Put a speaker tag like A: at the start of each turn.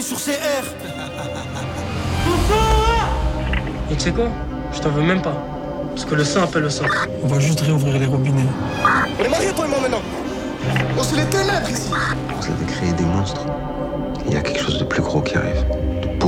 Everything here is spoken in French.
A: sur CR.
B: Et tu sais quoi? Je t'en veux même pas. Parce que le sang appelle le sang.
C: On va juste réouvrir les robinets.
A: On est mariés, toi et moi, maintenant. On se les ténèbres ici.
D: Vous avez créé des monstres. Il y a quelque chose de plus gros qui arrive.